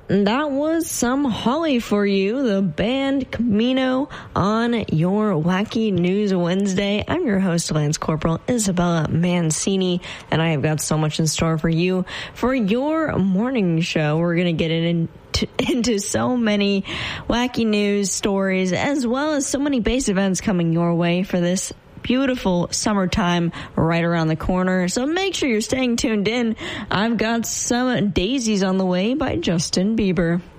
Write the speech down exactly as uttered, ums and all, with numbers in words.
That was Some Holly for you, the band Camino, on your Wacky News Wednesday. I'm your host, Lance Corporal Isabella Mancini, and I have got so much in store for you for your morning show. We're going to get in into, into so many wacky news stories, as well as so many base events coming your way for this beautiful summertime right around the corner. So make sure you're staying tuned in. I've got some Daisies on the way by Justin Bieber.